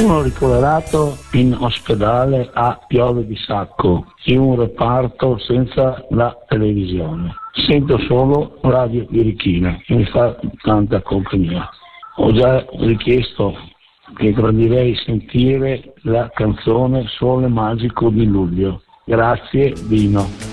Uno ricoverato in ospedale a piove di sacco, in un reparto senza la televisione. Sento solo Radio Birichina, che mi fa tanta compagnia. Ho già richiesto che gradirei sentire la canzone Sole Magico di Luglio. Grazie Dino.